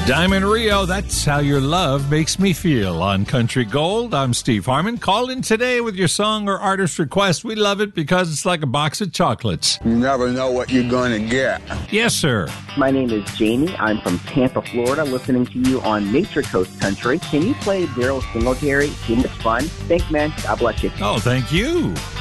Diamond Rio, that's how your love makes me feel. On Country Gold, I'm Steve Harmon. Call in today with your song or artist request. We love it because it's like a box of chocolates. You never know what you're going to get. Yes, sir. My name is Jamie. I'm from Tampa, Florida, listening to you on Nature Coast Country. Can you play Daryl Singletary, King of Fun? Thanks, man. God bless you. Oh, thank you.